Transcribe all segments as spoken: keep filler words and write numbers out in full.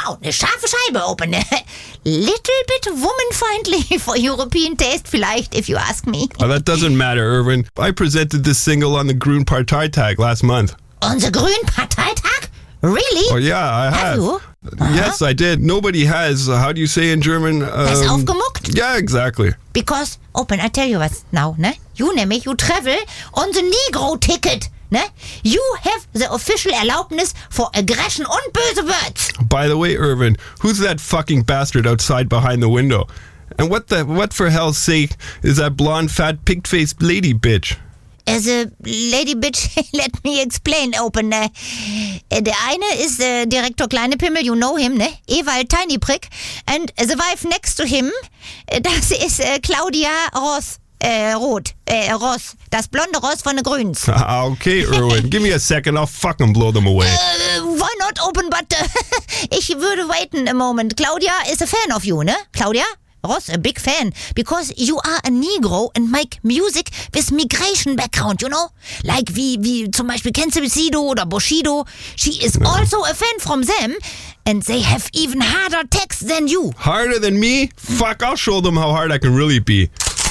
Wow, eine scharfe Scheibe, Open. Little bit woman-friendly for European taste, vielleicht, if you ask me. Oh, that doesn't matter, Irwin. I presented this single on the Grün Parteitag last month. On the Grün Parteitag? Really? Oh, yeah, I have. Have you? Yes, I did. Nobody has. Uh, how do you say in German? Um, Has aufgemuckt? Yeah, exactly. Because, Open, I tell you what now, ne? You nämlich, you travel on the Negro ticket, ne? You have the official Erlaubnis for aggression und böse words. By the way, Irvin, who's that fucking bastard outside behind the window? And what the what for hell's sake is that blonde, fat, pig-faced lady bitch? As a lady bitch, let me explain, Open. Uh, der eine ist uh, Direktor Kleine Pimmel, you know him, ne? Ewald Tiny Prick. And the wife next to him, uh, das ist uh, Claudia Ross. Äh, Rot. Äh, Ross. Das blonde Ross von den Grüns. Ah, okay, Irwin. Give me a second. I'll fucking blow them away. Uh, why not, Open, but uh, ich würde waiten a moment. Claudia is a fan of you, ne? Claudia? Ross, a big fan, because you are a Negro and make music with migration background, you know? Like wie, wie zum Beispiel kennst du Sido oder Bushido? She is no. also a fan from them, and they have even harder texts than you. Harder than me? Fuck, I'll show them how hard I can really be.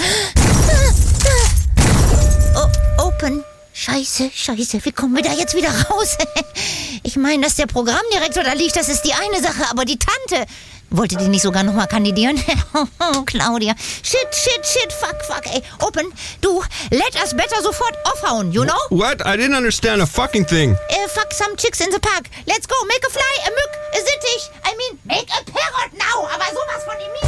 Oh, Open. Scheiße, scheiße, wie kommen wir da jetzt wieder raus? Ich meine, dass der Programmdirektor da liegt, das ist die eine Sache, aber die Tante... Wollte die nicht sogar nochmal kandidieren? Claudia. Shit, shit, shit, fuck, fuck, ey. Open, du, let us better sofort aufhauen, you know? What? I didn't understand a fucking thing. Uh, fuck some chicks in the park. Let's go, make a fly, a Mück, a Sittich. I mean, make a parrot now, aber sowas von ihm.